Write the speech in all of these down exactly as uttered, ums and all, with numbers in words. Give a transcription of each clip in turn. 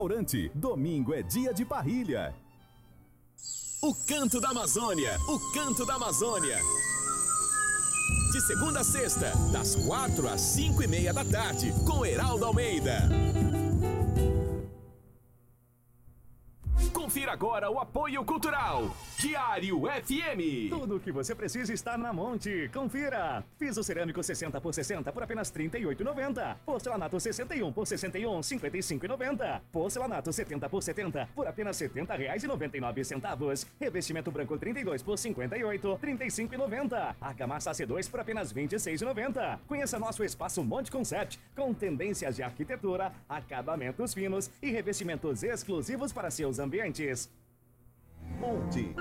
Restaurante, domingo é dia de parrilha. O Canto da Amazônia, o Canto da Amazônia. De segunda a sexta, das quatro às cinco e meia da tarde, com Heraldo Almeida. Confira agora o apoio cultural. Diário F M. Tudo o que você precisa está na Monte. Confira. Piso cerâmico sessenta por sessenta por apenas trinta e oito reais e noventa centavos. Porcelanato sessenta e um por sessenta e um, cinquenta e cinco reais e noventa centavos. Porcelanato setenta por setenta por apenas setenta reais e noventa e nove centavos. Revestimento branco trinta e dois por cinquenta e oito, trinta e cinco reais e noventa centavos. Argamassa C dois por apenas vinte e seis reais e noventa centavos. Conheça nosso espaço Monte Concept, com tendências de arquitetura, acabamentos finos e revestimentos exclusivos para seus ambientes. Monte.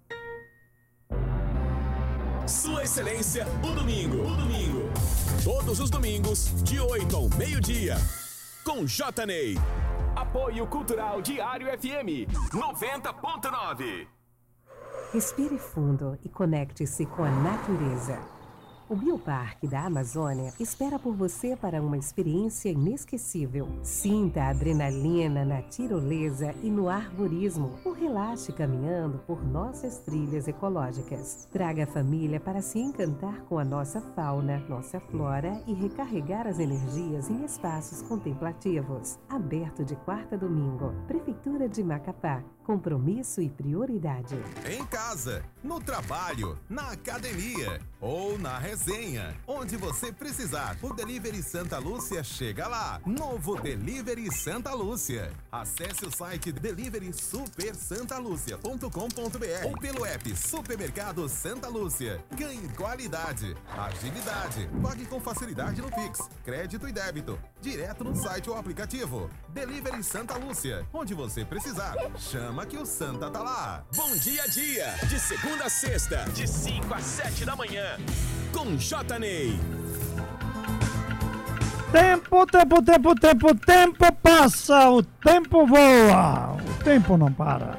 Sua Excelência, o domingo. O domingo. Todos os domingos, de oito ao meio-dia. Com J. Ney. Apoio Cultural Diário F M noventa ponto nove. Respire fundo e conecte-se com a natureza. O Bioparque da Amazônia espera por você para uma experiência inesquecível. Sinta a adrenalina na tirolesa e no arborismo, ou relaxe caminhando por nossas trilhas ecológicas. Traga a família para se encantar com a nossa fauna, nossa flora e recarregar as energias em espaços contemplativos. Aberto de quarta a domingo. Prefeitura de Macapá. Compromisso e prioridade. Em casa, no trabalho, na academia ou na resenha. Onde você precisar, o Delivery Santa Lúcia chega lá. Novo Delivery Santa Lúcia. Acesse o site delivery super santa lúcia ponto com ponto br ou pelo app Supermercado Santa Lúcia. Ganhe qualidade, agilidade. Pague com facilidade no Pix, crédito e débito. Direto no site ou aplicativo. Delivery Santa Lúcia. Onde você precisar. Chama que o Santa tá lá. Bom dia a dia, de segunda a sexta, de cinco às sete da manhã, com J. Ney. Tempo, tempo, tempo, tempo, tempo passa, o tempo voa, o tempo não para.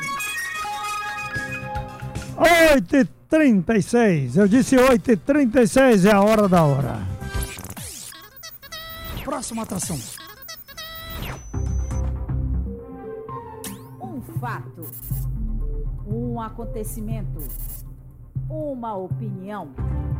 oito e trinta e seis, eu disse oito e trinta e seis, é a hora da hora. Próxima atração. Fato, um acontecimento, uma opinião.